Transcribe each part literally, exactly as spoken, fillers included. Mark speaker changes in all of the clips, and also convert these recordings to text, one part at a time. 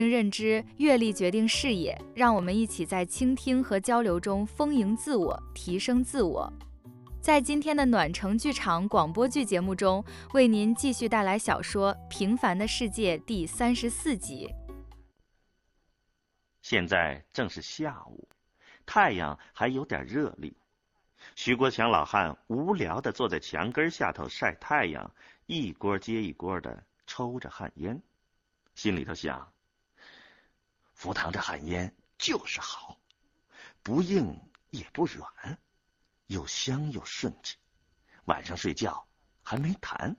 Speaker 1: 认知，阅历决定视野，让我们一起在倾听和交流中丰盈自我，提升自我。在今天的暖城剧场广播剧节目中，为您继续带来小说《平凡的世界》第三十四集。
Speaker 2: 现在正是下午，太阳还有点热力。徐国强老汉无聊地坐在墙根下头晒太阳，一锅接一锅地抽着旱烟，心里头想：福堂这旱烟就是好，不硬也不软，又香又顺气，晚上睡觉还没痰。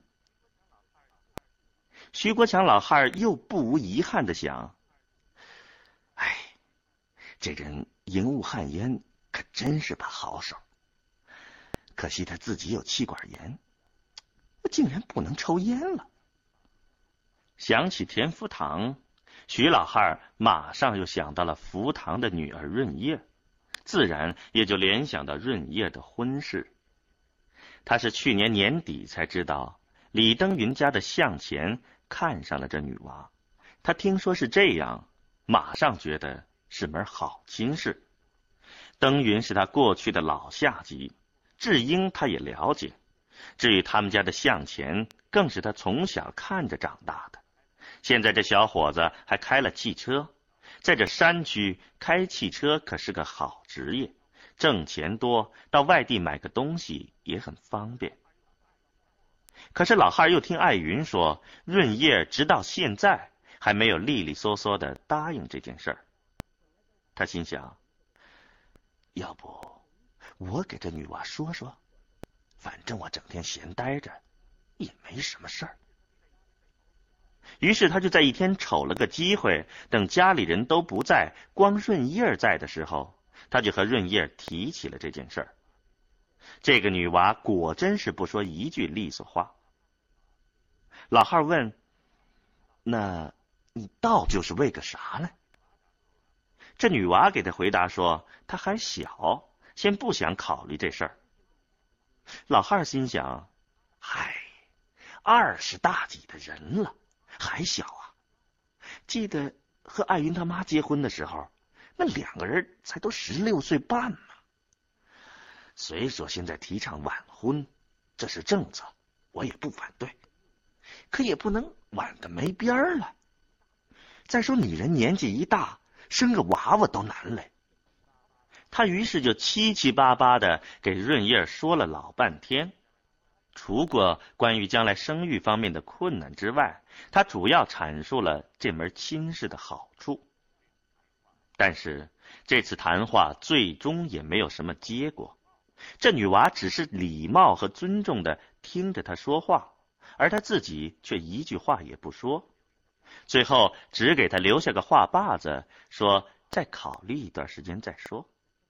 Speaker 2: 徐国强老汉又不无遗憾地想：哎，这人营务旱烟可真是把好手，可惜他自己有气管炎，我竟然不能抽烟了。想起田福堂，徐老汉马上又想到了福堂的女儿润叶，自然也就联想到润叶的婚事。他是去年年底才知道李登云家的向前看上了这女娃，他听说是这样，马上觉得是门好亲事。登云是他过去的老下级，智英他也了解，至于他们家的向前，更是他从小看着长大的。现在这小伙子还开了汽车，在这山区开汽车可是个好职业，挣钱多，到外地买个东西也很方便。可是老汉又听艾云说，润叶直到现在还没有利利索索的答应这件事儿。他心想，要不我给这女娃说说，反正我整天闲待着也没什么事儿。于是他就在一天瞅了个机会，等家里人都不在，光润叶在的时候，他就和润叶提起了这件事儿。这个女娃果真是不说一句利索话。老汉问：那你倒就是为个啥呢？这女娃给他回答说，她还小，先不想考虑这事儿。老汉心想，嗨，二十大几的人了还小啊！记得和艾云他妈结婚的时候，那两个人才都十六岁半嘛。虽说现在提倡晚婚，这是政策，我也不反对，可也不能晚的没边儿了。再说女人年纪一大，生个娃娃都难嘞。他于是就七七八八的给润叶说了老半天，除过关于将来生育方面的困难之外，他主要阐述了这门亲事的好处。但是这次谈话最终也没有什么结果，这女娃只是礼貌和尊重的听着他说话，而他自己却一句话也不说，最后只给他留下个话把子，说再考虑一段时间再说。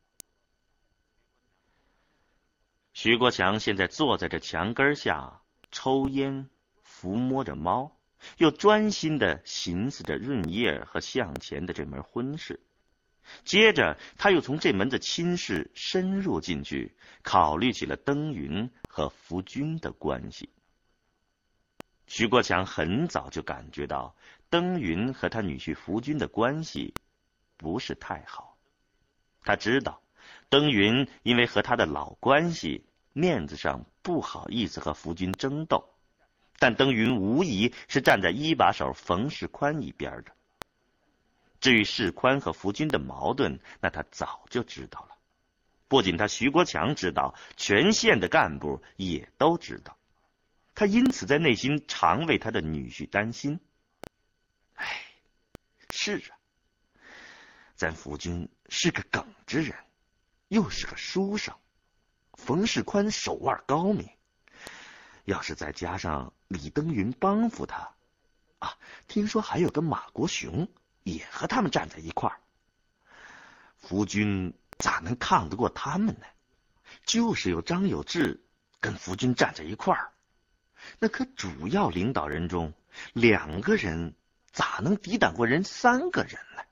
Speaker 2: 徐国强现在坐在这墙根下抽烟，抚摸着猫，又专心地寻思着润叶和向前的这门婚事。接着他又从这门子亲事深入进去，考虑起了登云和福军的关系。徐国强很早就感觉到登云和他女婿福军的关系不是太好，他知道登云因为和他的老关系，面子上不好意思和福军争斗，但登云无疑是站在一把手冯世宽一边的。至于世宽和福军的矛盾，那他早就知道了，不仅他徐国强知道，全县的干部也都知道。他因此在内心常为他的女婿担心。哎，是啊，咱福军是个耿直人，又是个书生，冯世宽手腕高明，要是再加上李登云帮扶他啊，听说还有个马国雄也和他们站在一块儿，福军咋能抗得过他们呢？就是有张有志跟福军站在一块儿，那可主要领导人中两个人咋能抵挡过人三个人呢？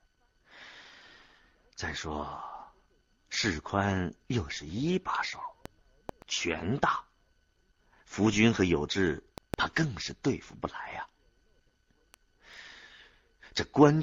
Speaker 2: 再说世宽又是一把手，权大，福军和有志他更是对付不来呀、啊。 这官